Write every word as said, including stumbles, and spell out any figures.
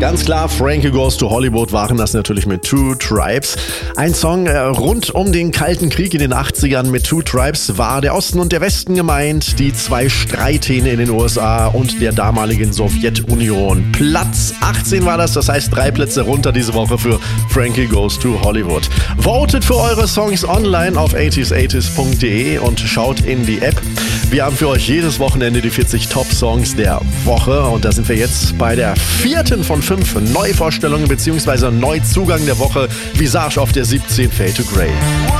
Ganz klar, Frankie Goes to Hollywood waren das natürlich mit Two Tribes. Ein Song äh, rund um den Kalten Krieg in den achtzigern. Mit Two Tribes war der Osten und der Westen gemeint, die zwei Streithähne in den U S A und der damaligen Sowjetunion. Platz achtzehn war das, das heißt drei Plätze runter diese Woche für Frankie Goes to Hollywood. Votet für eure Songs online auf achtziger achtziger punkt de und schaut in die App. Wir haben für euch jedes Wochenende die vierzig Top-Songs der Woche und da sind wir jetzt bei der vierten von fünf Neuvorstellungen bzw. Neuzugang der Woche. Visage auf der siebzehn, Fade to Grey.